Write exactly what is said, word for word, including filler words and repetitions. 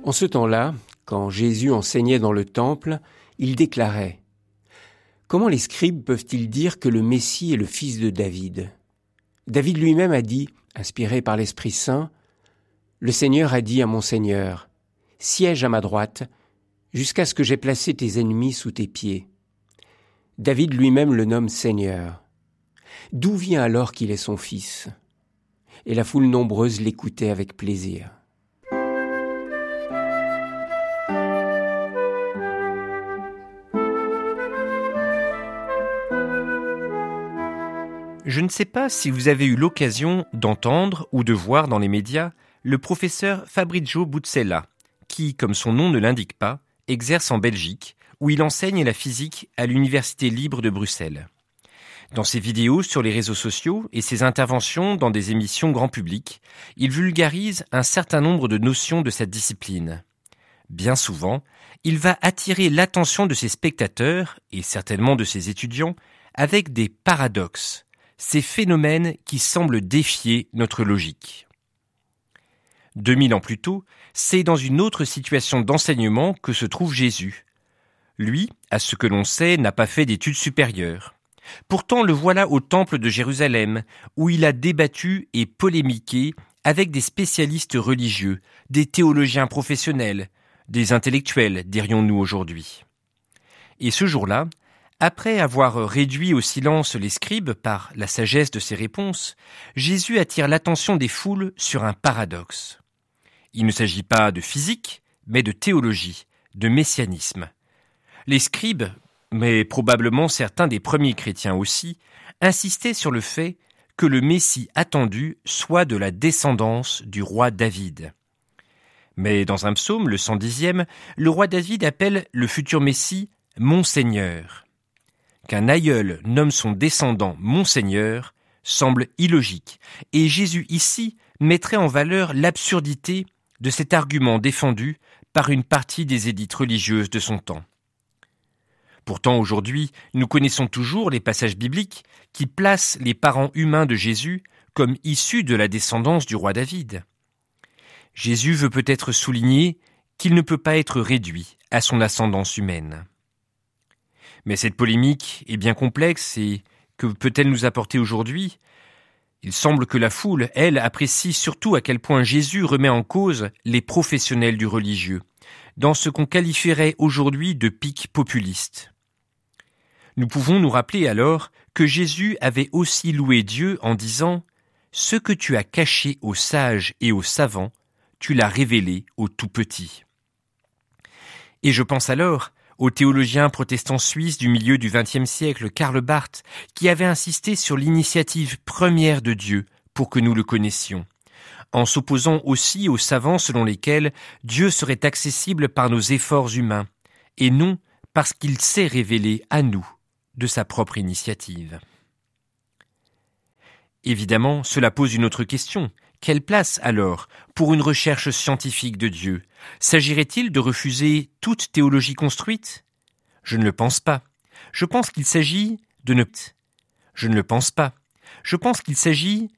En ce temps-là, quand Jésus enseignait dans le temple, il déclarait « Comment les scribes peuvent-ils dire que le Messie est le fils de David ? David lui-même a dit, inspiré par l'Esprit Saint, « Le Seigneur a dit à mon Seigneur, « Siège à ma droite, jusqu'à ce que j'aie placé tes ennemis sous tes pieds. » David lui-même le nomme Seigneur. D'où vient alors qu'il est son fils ? Et la foule nombreuse l'écoutait avec plaisir. Je ne sais pas si vous avez eu l'occasion d'entendre ou de voir dans les médias le professeur Fabrizio Buzzella, qui, comme son nom ne l'indique pas, exerce en Belgique, où il enseigne la physique à l'Université libre de Bruxelles. Dans ses vidéos sur les réseaux sociaux et ses interventions dans des émissions grand public, il vulgarise un certain nombre de notions de cette discipline. Bien souvent, il va attirer l'attention de ses spectateurs, et certainement de ses étudiants, avec des paradoxes, ces phénomènes qui semblent défier notre logique. Deux mille ans plus tôt, c'est dans une autre situation d'enseignement que se trouve Jésus. Lui, à ce que l'on sait, n'a pas fait d'études supérieures. Pourtant, le voilà au temple de Jérusalem, où il a débattu et polémiqué avec des spécialistes religieux, des théologiens professionnels, des intellectuels, dirions-nous aujourd'hui. Et ce jour-là, après avoir réduit au silence les scribes par la sagesse de ses réponses, Jésus attire l'attention des foules sur un paradoxe. Il ne s'agit pas de physique, mais de théologie, de messianisme. Les scribes, mais probablement certains des premiers chrétiens aussi, insistaient sur le fait que le Messie attendu soit de la descendance du roi David. Mais dans un psaume, le cent dixième, le roi David appelle le futur Messie « Mon Seigneur ». Qu'un aïeul nomme son descendant « Mon Seigneur » semble illogique, et Jésus ici mettrait en valeur l'absurdité de cet argument défendu par une partie des élites religieuses de son temps. Pourtant, aujourd'hui, nous connaissons toujours les passages bibliques qui placent les parents humains de Jésus comme issus de la descendance du roi David. Jésus veut peut-être souligner qu'il ne peut pas être réduit à son ascendance humaine. Mais cette polémique est bien complexe et que peut-elle nous apporter aujourd'hui ? Il semble que la foule, elle, apprécie surtout à quel point Jésus remet en cause les professionnels du religieux, dans ce qu'on qualifierait aujourd'hui de pic populiste. Nous pouvons nous rappeler alors que Jésus avait aussi loué Dieu en disant « Ce que tu as caché aux sages et aux savants, tu l'as révélé aux tout-petits. » Et je pense alors au théologien protestant suisse du milieu du vingtième siècle, Karl Barth, qui avait insisté sur l'initiative première de Dieu pour que nous le connaissions, en s'opposant aussi aux savants selon lesquels Dieu serait accessible par nos efforts humains, et non parce qu'il s'est révélé à nous de sa propre initiative. Évidemment, cela pose une autre question. Quelle place, alors, pour une recherche scientifique de Dieu ? S'agirait-il de refuser toute théologie construite ? Je ne le pense pas. Je pense qu'il s'agit de ne... Je ne le pense pas. Je pense qu'il s'agit